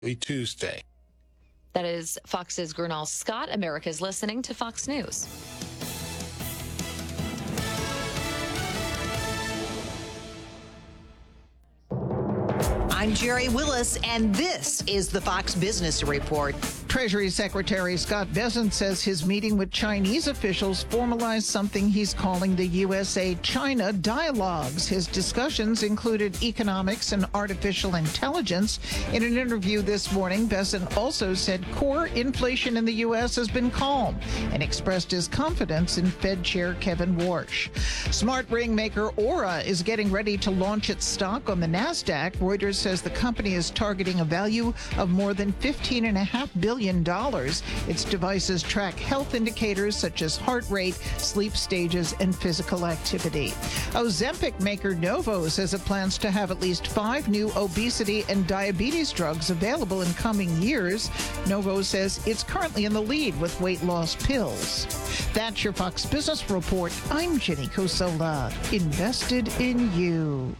Tuesday. That is Fox's Gernal Scott. America's listening to Fox News. I'm Jerry Willis, and this is the Fox Business Report. Treasury Secretary Scott Bessent says his meeting with Chinese officials formalized something he's calling the USA-China dialogues. His discussions included economics and artificial intelligence. In an interview this morning, Bessent also said core inflation in the U.S. has been calm and expressed his confidence in Fed Chair Kevin Warsh. Smart ring maker Aura is getting ready to launch its stock on the NASDAQ. Reuters says the company is targeting a value of more than $15.5 billion. Its devices track health indicators such as heart rate, sleep stages, and physical activity. Ozempic maker Novo says it plans to have at least 5 new obesity and diabetes drugs available in coming years. Novo says it's currently in the lead with weight loss pills. That's your Fox Business Report. I'm Jenny Cosola. Invested in you.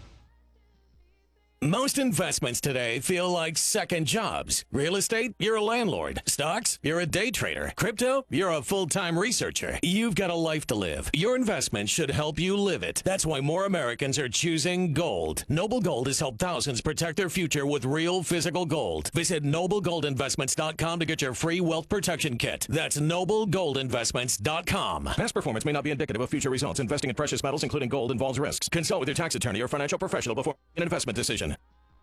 Most investments today feel like second jobs. Real estate, you're a landlord. Stocks, you're a day trader. Crypto, you're a full-time researcher. You've got a life to live. Your investment should help you live it. That's why more Americans are choosing gold. Noble Gold has helped thousands protect their future with real physical gold. Visit NobleGoldInvestments.com to get your free wealth protection kit. That's NobleGoldInvestments.com. Past performance may not be indicative of future results. Investing in precious metals, including gold, involves risks. Consult with your tax attorney or financial professional before an investment decision.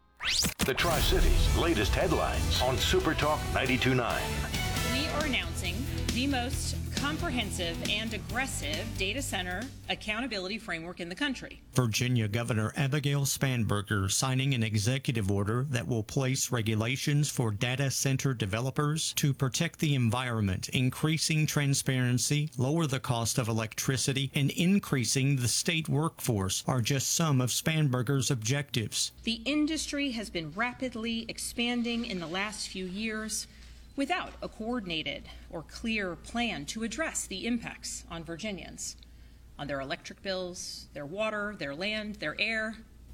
The Tri-Cities' latest headlines on Super Talk 92.9. We are announcing the most comprehensive and aggressive data center accountability framework in the country. Virginia Governor Abigail Spanberger signing an executive order that will place regulations for data center developers to protect the environment, increasing transparency, lower the cost of electricity, and increasing the state workforce are just some of Spanberger's objectives. The industry has been rapidly expanding in the last few years without a coordinated or clear plan to address the impacts on Virginians, on their electric bills, their water, their land, their air,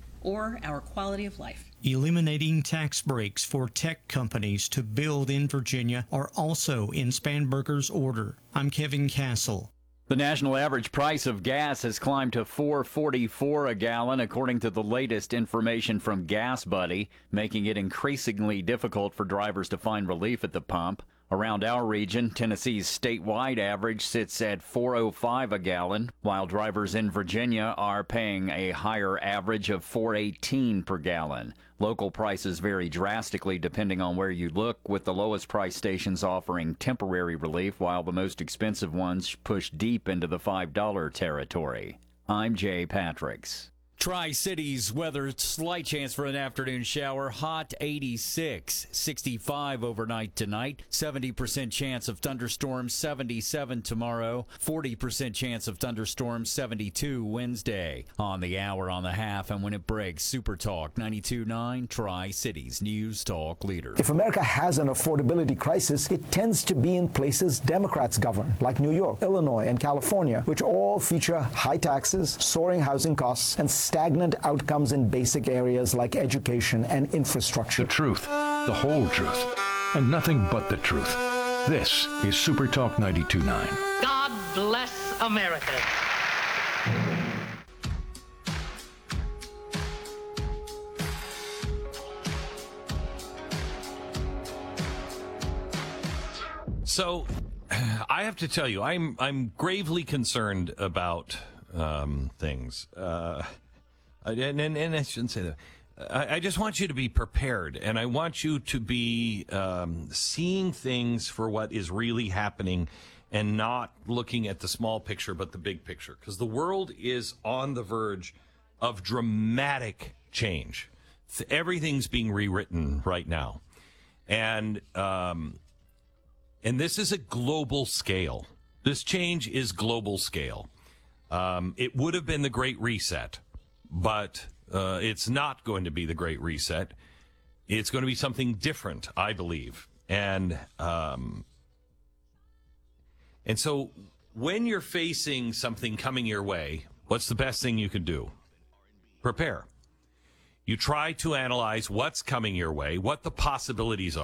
or our quality of life. Eliminating tax breaks for tech companies to build in Virginia are also in Spanberger's order. I'm Kevin Castle. The national average price of gas has climbed to $4.44 a gallon, according to the latest information from GasBuddy, making it increasingly difficult for drivers to find relief at the pump. Around our region, Tennessee's statewide average sits at $4.05 a gallon, while drivers in Virginia are paying a higher average of $4.18 per gallon. Local prices vary drastically depending on where you look, with the lowest price stations offering temporary relief, while the most expensive ones push deep into the $5 territory. I'm Jay Patricks. Tri-Cities weather, slight chance for an afternoon shower, hot 86, 65 overnight tonight, 70% chance of thunderstorms, 77 tomorrow, 40% chance of thunderstorms, 72 Wednesday. On the hour, on the half, and when it breaks, Super Talk 92.9, Tri-Cities News Talk Leader. If America has an affordability crisis, it tends to be in places Democrats govern, like New York, Illinois, and California, which all feature high taxes, soaring housing costs, and stagnant outcomes in basic areas like education and infrastructure. The truth, the whole truth, and nothing but the truth. This is Super Talk 92.9. God bless America. So, I have to tell you, I'm gravely concerned about things. And I shouldn't say that. I just want you to be prepared, and I want you to be seeing things for what is really happening and not looking at the small picture but the big picture, because the world is on the verge of dramatic change. Everything's being rewritten right now, and this is a global scale. This change is global scale. It would have been the Great Reset, but it's not going to be the Great Reset. It's going to be something different, I believe. And so when you're facing something coming your way, what's the best thing you can do? Prepare. You try to analyze what's coming your way, what the possibilities